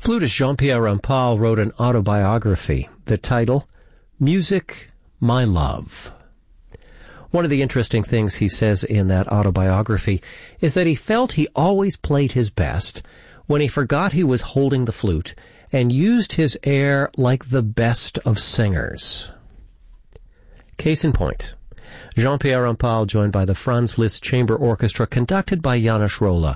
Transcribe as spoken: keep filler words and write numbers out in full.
Flutist Jean-Pierre Rampal wrote an autobiography. The title, Music, My Love. One of the interesting things he says in that autobiography is that he felt he always played his best when he forgot he was holding the flute and used his air like the best of singers. Case in point, Jean-Pierre Rampal joined by the Franz Liszt Chamber Orchestra conducted by Janos Rolla